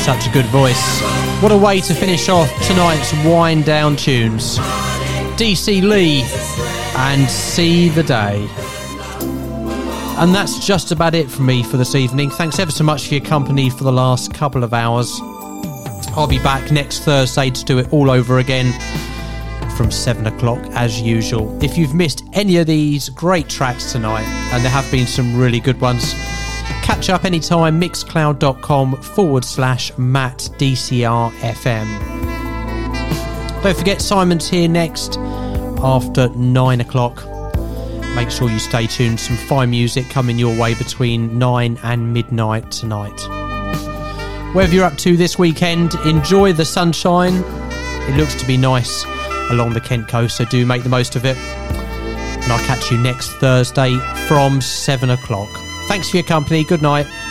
Such a good voice. What a way to finish off tonight's wind down tunes. DC Lee and See the Day. And that's just about it from me for this evening. Thanks ever so much for your company for the last couple of hours. I'll be back next Thursday to do it all over again from 7 o'clock as usual. If you've missed any of these great tracks tonight, and there have been some really good ones, catch up anytime, mixcloud.com/MattDCRFM. Don't forget Simon's here next after 9 o'clock. Make sure you stay tuned, some fine music coming your way between 9 and midnight tonight. Wherever you're up to this weekend, enjoy the sunshine. It looks to be nice along the Kent coast, so do make the most of it. And I'll catch you next Thursday from 7 o'clock. Thanks for your company. Good night.